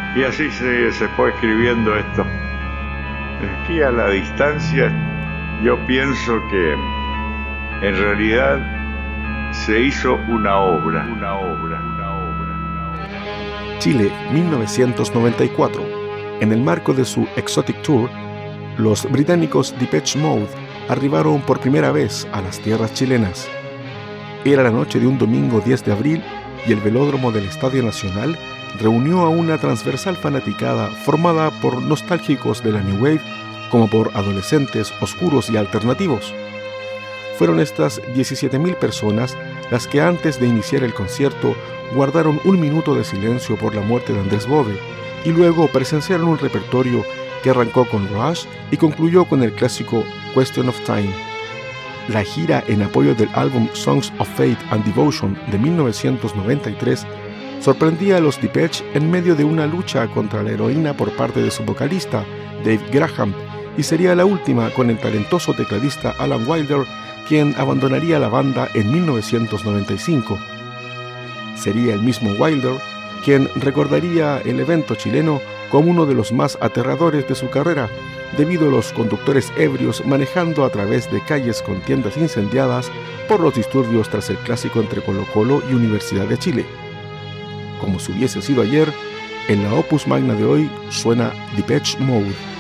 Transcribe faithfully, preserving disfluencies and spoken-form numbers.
Y así se, se fue escribiendo esto. Aquí a la distancia yo pienso que en realidad se hizo una obra, una obra, una obra, una obra. Chile, mil novecientos noventa y cuatro. En el marco de su Exotic Tour, los británicos Depeche Mode arribaron por primera vez a las tierras chilenas. Era la noche de un domingo diez de abril y el velódromo del Estadio Nacional reunió a una transversal fanaticada formada por nostálgicos de la New Wave como por adolescentes oscuros y alternativos. Fueron estas diecisiete mil personas las que antes de iniciar el concierto guardaron un minuto de silencio por la muerte de Andrés Bove y luego presenciaron un repertorio que arrancó con Rush y concluyó con el clásico Question of Time. La gira en apoyo del álbum Songs of Faith and Devotion de mil novecientos noventa y tres sorprendía a los Depeche en medio de una lucha contra la heroína por parte de su vocalista, Dave Graham, y sería la última con el talentoso tecladista Alan Wilder, quien abandonaría la banda en mil novecientos noventa y cinco. Sería el mismo Wilder quien recordaría el evento chileno como uno de los más aterradores de su carrera, debido a los conductores ebrios manejando a través de calles con tiendas incendiadas por los disturbios tras el clásico entre Colo-Colo y Universidad de Chile. Como si hubiese sido ayer, en la Opus Magna de hoy suena Depeche Mode.